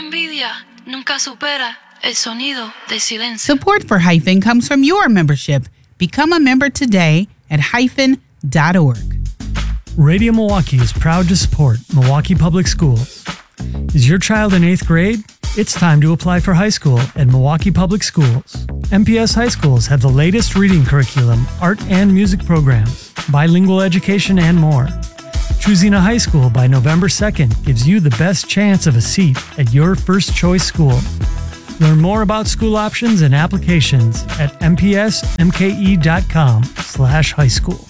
envidia nunca supera el sonido del silencio. Support for Hyphen comes from your membership. Become a member today at hyphen.org. Radio Milwaukee is proud to support Milwaukee Public Schools. Is your child in 8th grade? It's time to apply for high school at Milwaukee Public Schools. MPS high schools have the latest reading curriculum, art and music programs, bilingual education, and more. Choosing a high school by November 2nd gives you the best chance of a seat at your first choice school. Learn more about school options and applications at mpsmke.com/high school.